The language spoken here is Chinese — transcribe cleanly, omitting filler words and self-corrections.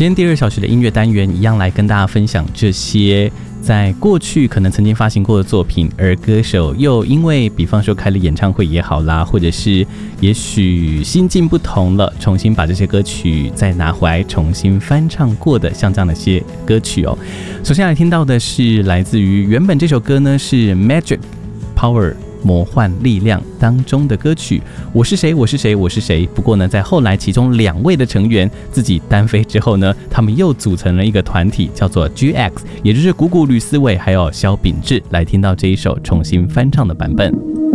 今天第2小时的音乐单元一样来跟大家分享这些在过去可能曾经发行过的作品，而歌手又因为比方说开了演唱会也好啦，或者是也许心境不同了，重新把这些歌曲再拿回来重新翻唱过的，像这样的一些歌曲哦。首先来听到的是来自于原本这首歌呢是 Magic Power魔幻力量当中的歌曲我是谁我是谁我是谁。不过呢在后来其中2位的成员自己单飞之后呢，他们又组成了一个团体叫做 GX， 也就是谷谷吕思伟还有萧秉治，来听到这一首重新翻唱的版本。